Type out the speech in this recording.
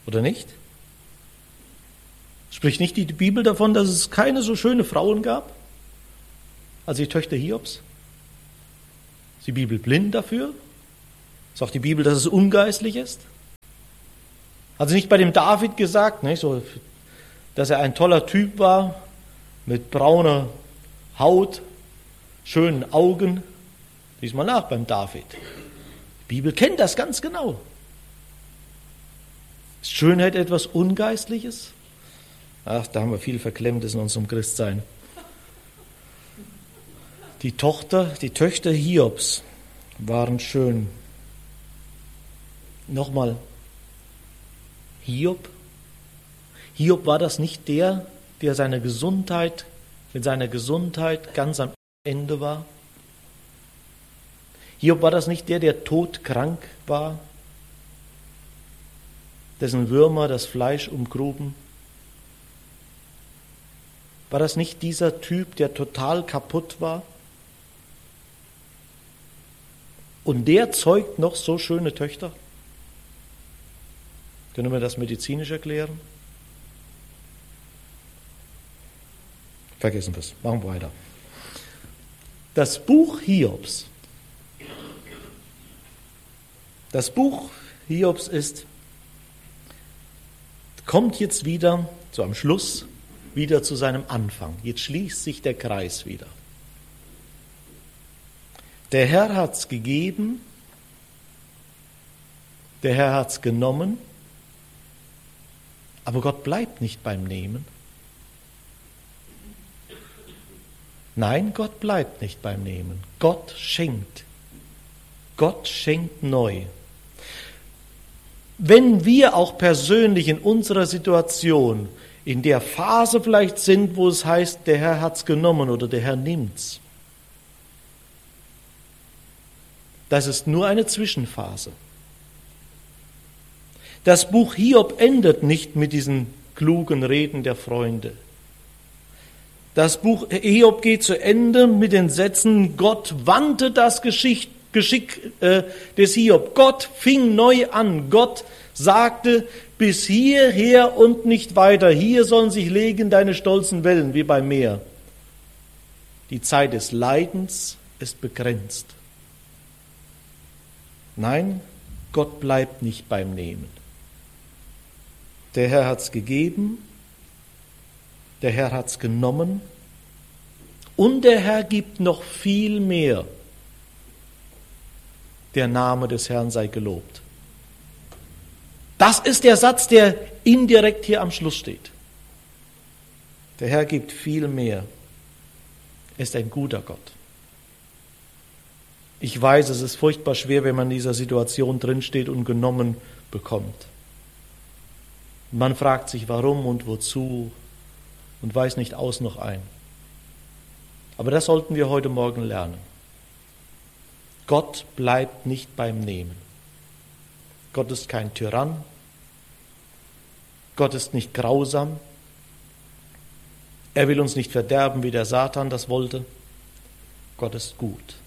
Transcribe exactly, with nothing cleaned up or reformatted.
Oder nicht? Spricht nicht die Bibel davon, dass es keine so schöne Frauen gab, als die Töchter Hiobs? Ist die Bibel blind dafür? Ist auch die Bibel, dass es ungeistlich ist? Hat sie nicht bei dem David gesagt, ne, so, dass er ein toller Typ war, mit brauner Haut, schönen Augen? Lies mal nach beim David. Die Bibel kennt das ganz genau. Ist Schönheit etwas Ungeistliches? Ach, da haben wir viel Verklemmtes in unserem Christsein. Die Tochter, die Töchter Hiobs waren schön. Nochmal, Hiob? Hiob, war das nicht der, der seine Gesundheit, mit seiner Gesundheit ganz am Ende war? Hiob, war das nicht der, der todkrank war, dessen Würmer das Fleisch umgruben? War das nicht dieser Typ, der total kaputt war? Und der zeugt noch so schöne Töchter? Können wir das medizinisch erklären? Vergessen wir es. Machen wir weiter. Das Buch Hiobs. Das Buch Hiobs ist, kommt jetzt wieder, so am Schluss, wieder zu seinem Anfang. Jetzt schließt sich der Kreis wieder. Der Herr hat's gegeben, der Herr hat's genommen, aber Gott bleibt nicht beim Nehmen. Nein, Gott bleibt nicht beim Nehmen. Gott schenkt. Gott schenkt neu. Wenn wir auch persönlich in unserer Situation in der Phase vielleicht sind, wo es heißt, der Herr hat's genommen oder der Herr nimmt's, das ist nur eine Zwischenphase. Das Buch Hiob endet nicht mit diesen klugen Reden der Freunde. Das Buch Hiob geht zu Ende mit den Sätzen, Gott wandte das Geschick, Geschick äh, des Hiob. Gott fing neu an. Gott sagte, bis hierher und nicht weiter. Hier sollen sich legen deine stolzen Wellen wie beim Meer. Die Zeit des Leidens ist begrenzt. Nein, Gott bleibt nicht beim Nehmen. Der Herr hat's gegeben, der Herr hat's genommen und der Herr gibt noch viel mehr. Der Name des Herrn sei gelobt. Das ist der Satz, der indirekt hier am Schluss steht. Der Herr gibt viel mehr. Er ist ein guter Gott. Ich weiß, es ist furchtbar schwer, wenn man in dieser Situation drinsteht und genommen bekommt. Man fragt sich, warum und wozu und weiß nicht aus noch ein. Aber das sollten wir heute Morgen lernen. Gott bleibt nicht beim Nehmen. Gott ist kein Tyrann. Gott ist nicht grausam. Er will uns nicht verderben, wie der Satan das wollte. Gott ist gut.